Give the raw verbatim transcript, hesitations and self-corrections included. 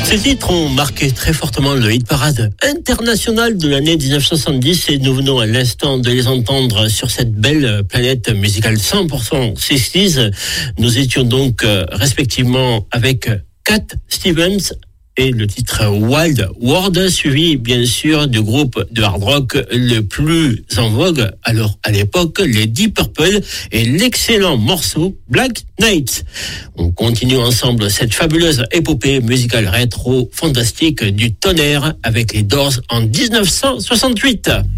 Ces titres ont marqué très fortement le hit parade international de l'année dix-neuf cent soixante-dix et nous venons à l'instant de les entendre sur cette belle planète musicale cent pour cent sixties. Nous étions donc euh, respectivement avec Cat Stevens et le titre Wild World, suivi bien sûr du groupe de hard rock le plus en vogue alors à l'époque, les Deep Purple, et l'excellent morceau Black Knight. On continue ensemble cette fabuleuse épopée musicale rétro fantastique du tonnerre avec les Doors en dix-neuf cent soixante-huit.